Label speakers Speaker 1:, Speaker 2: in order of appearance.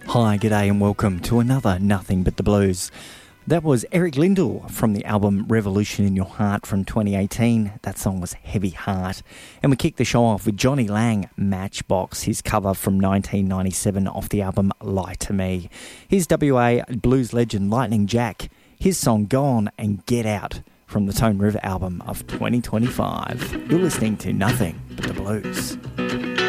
Speaker 1: Hi, g'day and welcome to another Nothing But The Blues. That was Eric Lindell from the album Revolution in Your Heart from 2018. That song was Heavy Heart. And we kicked the show off with Johnny Lang, Matchbox, his cover from 1997 off the album Lie to Me. Here's WA blues legend Lightning Jack, his song Go On and Get Out from the Tone River album of 2025. You're listening to Nothing But The Blues.